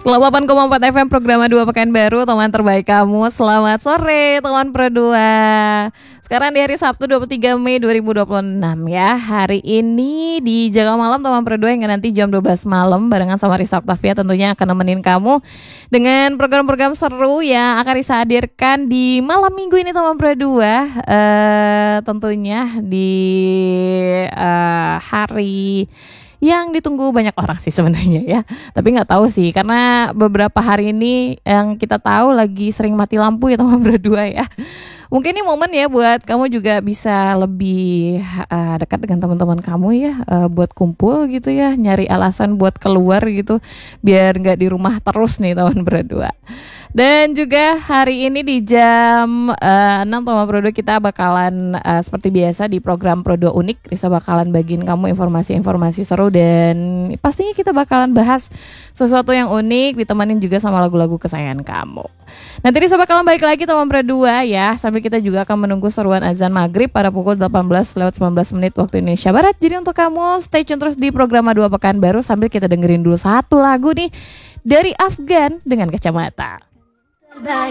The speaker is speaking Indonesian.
88,4 FM program 2 Pekanbaru, teman terbaik kamu. Selamat sore teman Pro2. Sekarang di hari Sabtu 23 Mei 2026 ya. Hari ini di Jaga Malam teman Pro2 yang nanti jam 12 malam barengan sama Risa Octavia tentunya akan nemenin kamu dengan program-program seru yang akan Risa hadirkan di malam minggu ini teman Pro2. Tentunya di hari yang ditunggu banyak orang sih sebenarnya ya. Tapi nggak tahu sih karena beberapa hari ini yang kita tahu lagi sering mati lampu ya teman berdua ya. Mungkin ini momen ya buat kamu juga bisa lebih dekat dengan teman-teman kamu ya, buat kumpul gitu ya, nyari alasan buat keluar gitu biar nggak di rumah terus nih teman berdua. Dan juga hari ini di jam 6 teman Pro2 kita bakalan seperti biasa di program Pro2 Unik. Risa bakalan bagiin kamu informasi-informasi seru dan pastinya kita bakalan bahas sesuatu yang unik ditemanin juga sama lagu-lagu kesayangan kamu. Nanti Risa bakalan balik lagi teman Pro2 ya. Sambil kita juga akan menunggu seruan azan maghrib pada pukul 18:19 waktu Indonesia Barat. Jadi untuk kamu stay tune terus di program 2 Pekanbaru sambil kita dengerin dulu satu lagu nih dari Afgan dengan Kacamata.